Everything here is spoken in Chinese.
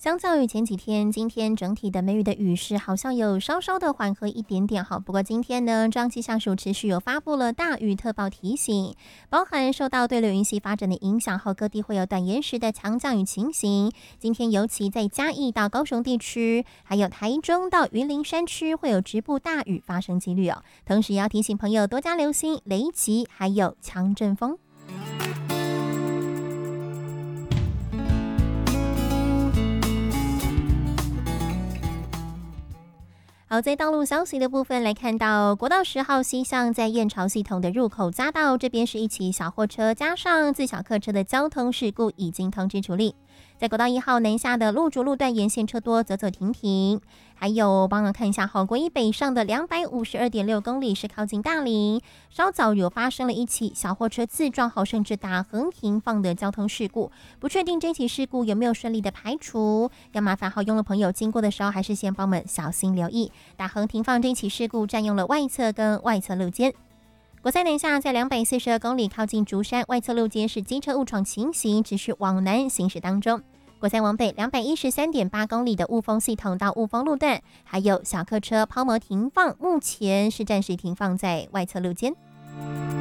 相较于前几天，今天整体的梅雨的雨势好像有稍稍的缓和一点点哈。不过今天呢，中央气象署持续有发布了大雨特报提醒，包含受到对流云系发展的影响后，各地会有短延时的强降雨情形。今天尤其在嘉义到高雄地区，还有台中到云林山区会有局部大雨发生几率哦。同时也要提醒朋友多加留心雷击还有强阵风。好，在道路消息的部分来看到，国道10号西向在燕巢系统的入口匝道这边是一起小货车加上自小客车的交通事故已经通知处理。在国道1号南下的路竹路段沿线车多走走停停，还有帮我看一下哈，国一北上的252.6公里是靠近大林，稍早有发生了一起小货车自撞后甚至打横停放的交通事故，不确定这起事故有没有顺利的排除，要麻烦好用的朋友经过的时候还是先帮我们小心留意。打横停放这起事故占用了外侧跟外侧路肩。国三南下在242公里靠近竹山外侧路肩是机车误闯情形，持续往南行驶当中。国三往北213.8公里的雾峰系统到雾峰路段，还有小客车抛锚停放，目前是暂时停放在外侧路肩。